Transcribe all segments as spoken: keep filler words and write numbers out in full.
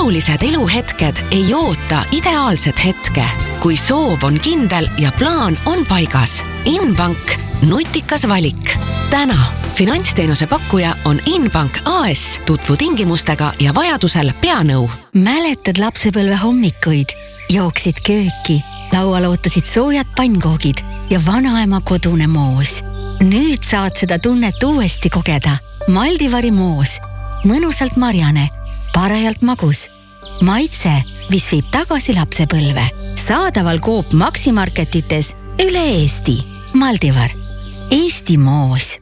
olulised eluhetked ei oota ideaalset hetke. Kui soov on kindel ja plaan on paigas. Inbank, nutikas valik. Täna finantsteenuse pakkuja on Inbank A S. Tutvu tingimustega ja vajadusel peanõu. Mäletad lapsepõlve hommikuid? Jooksid kööki, laual ootasid soojad pannkoogid ja vanaema kodune moos. Nüüd saad seda tunnet uuesti kogeda. Maldivari moos. Mõnusalt marjane, parajalt magus. Maitse, mis viib tagasi lapsepõlve. Saadaval Coop Maximarketites üle Eesti. Maldivar. Eesti moos.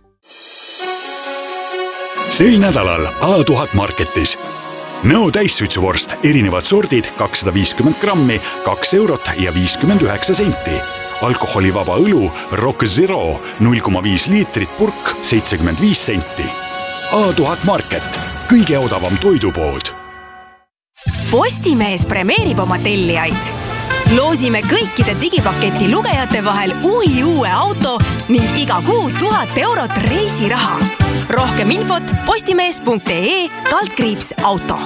Sel nädalal A tuhat Marketis. Nõu täissuitsuvorst, erinevad sordid, kakssada viiskümmend grammi, kaks eurot ja viiskümmend üheksa senti. Alkoholivaba õlu Rock Zero, null koma viis liitrit purk, seitsekümmend viis senti. A tuhat Market, kõige odavam toidupood. Postimees premeerib oma tellijaid. Loosime kõikide digipaketi lugejate vahel uhi uue auto ning iga kuu tuhat eurot reisiraha. Rohkem infot postimees punkt ee kaldkriips auto.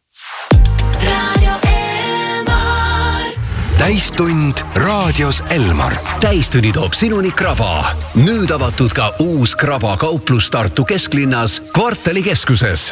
Täistund raadios Elmar. Täistunni toob sinuni Kraba. Nüüd avatud ka uus Kraba kauplus Tartu kesklinnas Kvartali keskuses.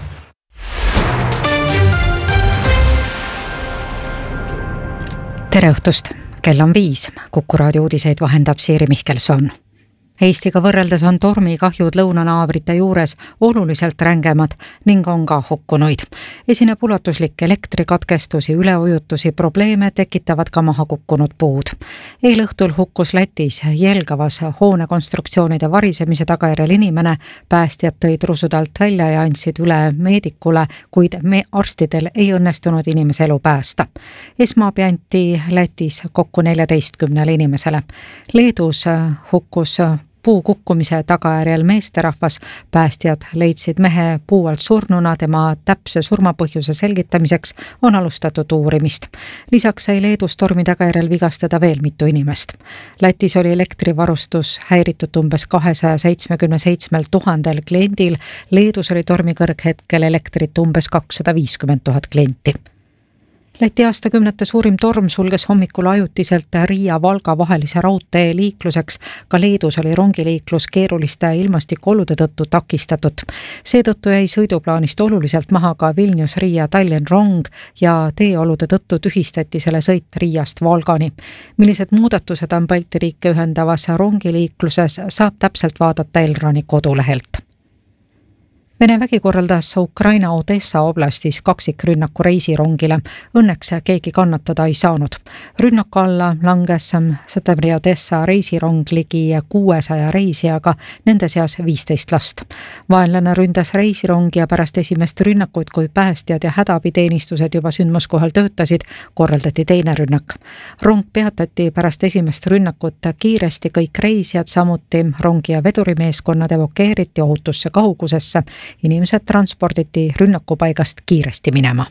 Tere õhtust, kell on viis. Kuku raadio uudiseid vahendab Siiri Mihkelson. Eestiga võrreldes on tormikahjud lõunanaabrite juures oluliselt rängemad ning on ka hukkunuid. Esineb ulatuslik elektrikatkestusi, üleujutusi, probleeme tekitavad ka maha kukkunud puud. Eilõhtul hukkus Lätis Jelgavas hoonekonstruktsioonide varisemise tagajärjel inimene. Päästjad tõid rusud alt välja ja andsid üle meedikule, kuid me arstidel ei õnnestunud inimese elu päästa. Esmaabi anti Lätis kokku neljateistkümnele inimesele. Leedus hukkus puu kukkumise tagajärjel meesterahvas. Päästjad leidsid mehe puu alt surnuna, tema täpse surmapõhjuse selgitamiseks on alustatud uurimist. Lisaks sai Leedus tormi tagajärjel vigastada veel mitu inimest. Lätis oli elektrivarustus häiritud umbes kahesaja seitsmekümne seitsmel tuhandel kliendil. Leedus oli tormi kõrghetkel elektrit umbes kakssada viiskümmend tuhat klienti. Läti aastakümnete suurim torm sulges hommikul ajutiselt Riia-Valga vahelise raudtee liikluseks. Ka Leedus oli rongiliiklus keeruliste ilmastikuolude tõttu takistatud. Seetõttu jäi sõiduplaanist oluliselt maha ka Vilnius-Riia-Tallinn rong ja teeolude tõttu tühistati selle sõit Riiast Valgani. Millised muudatused on Balti riike ühendavas rongiliikluses, saab täpselt vaadata Elroni kodulehelt. Vene vägi korraldas Ukraina Odessa oblastis kaksikrünnaku reisirongile. Õnneks keegi kannatada ei saanud. Rünnaku alla langes Septembri Odessa reisirong ligi kuuesaja reisijaga, nende seas viisteist last. Vaenlane ründas reisirongi ja pärast esimest rünnakut, kui päästjad ja hädaabiteenistused juba sündmuskohal töötasid, korraldati teine rünnak. Rong peatati pärast esimest rünnakut kiiresti, kõik reisijad, samuti rongi ja vedurimeeskonnad evakueeriti ohutusse kaugusesse. Inimesed transporditi rünnakupaigast kiiresti minema.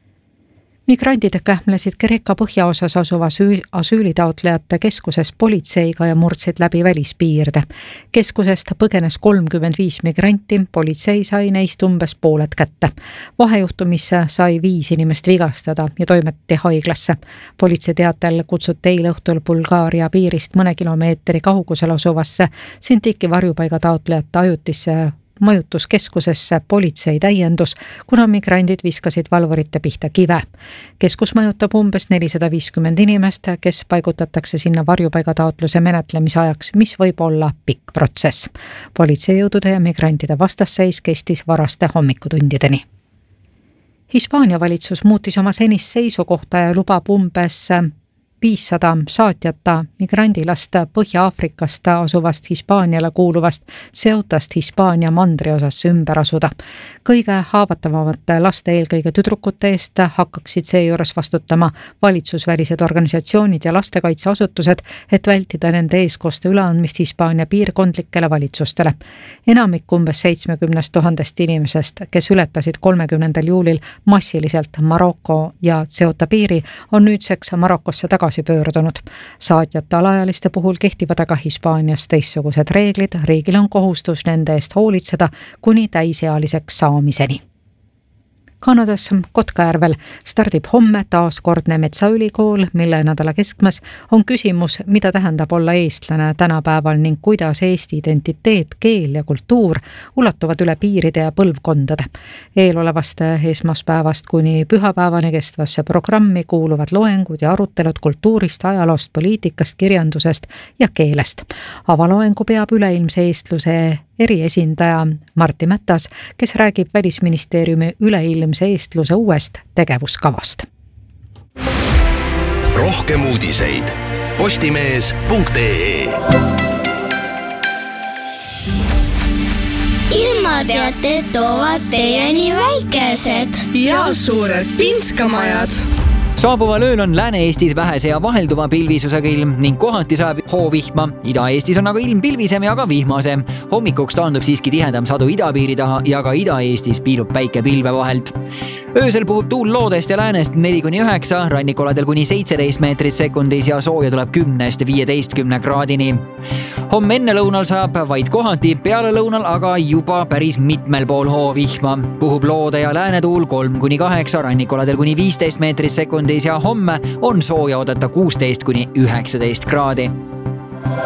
Migrandid kähmlesid Kreeka põhjaosas asuva asüülitaotlejate keskuses politseiga ja murdsid läbi välispiirde. Keskusest põgenes kolmkümmend viis migranti, politsei sai neist umbes pooled kätte. Vahejuhtumisse sai viis inimest vigastada ja toimetati haiglasse. Politsei teatel kutsuti eile õhtul Bulgaaria piirist mõne kilomeetri kaugusel asuvasse Sintiki varjupaiga taotlejate ajutisse majutuskeskusesse politsei täiendus, kuna migrandid viskasid valvurite pihta kive. Keskus majutab umbes nelisada viiskümmend inimest, kes paigutatakse sinna varjupaiga taotluse menetlemise ajaks, mis võib olla pikk protsess. Politseijõudude ja migrantide vastasseis kestis varaste hommikutundideni. Hispaania valitsus muutis oma senist seisukohta ja lubab umbes viissada saatjata migrandilast Põhja-Aafrikast asuvast Hispaaniale kuuluvast Ceutast Hispaania mandriosas ümber asuda. Kõige haavatavamate laste, eelkõige tüdrukute eest, hakkaksid seejuures vastutama valitsusvälised organisatsioonid ja lastekaitseasutused, et vältida nende eeskoste üleandmist Hispaania piirkondlikele valitsustele. Enamik umbes seitsmekümnest tuhandest inimesest, kes ületasid kolmekümnendal juulil massiliselt Maroko ja Ceuta piiri, on nüüdseks Marokosse tagasi pöördunud. Saatjate alaealiste puhul kehtivad aga Hispaanias teistsugused reeglid, riigil on kohustus nende eest hoolitseda kuni täisealiseks saamiseni. Kanadas Kotkajärvel stardib homme taaskordne Metsaülikool, mille nädala keskmes on küsimus, mida tähendab olla eestlane tänapäeval ning kuidas Eesti identiteet, keel ja kultuur ulatuvad üle piiride ja põlvkondade. Eelolevast esmaspäevast kuni pühapäevani kestvasse programmi kuuluvad loengud ja arutelud kultuurist, ajaloost, poliitikast, kirjandusest ja keelest. Avaloengu peab üleilmse eestluse eriesindaja Martti Mätas, kes räägib Välisministeeriumi üleilmse eestluse uuest tegevuskavast. Rohkem uudiseid postimees punkt ee. Ilmateated toovad teieni väikesed ja suured pinskamajad. Saabuval ööl on Lääne-Eestis vähese ja vahelduva pilvisusega ilm ning kohati saab hoovihma. Ida-Eestis on aga ilm pilvisem ja ka vihmasem. Hommikuks taandub siiski tihedam sadu idapiiri taha ja ka Ida-Eestis piilub päike pilve vahelt. Öösel puhub tuul loodest ja läänest neli kuni üheksa, rannikoladel kuni seitseteist meetrit sekundis ja sooja tuleb kümnest viieteistkümne kraadini. Homme enne lõunal saab vaid kohati, peale lõunal aga juba päris mitmel pool hoovihma. Puhub loode ja läänetuul kolm kuni kaheksa, rannikoladel kuni viisteist meetrit sekundis ja homme on sooja oodata kuusteist kuni üheksateist kraadi.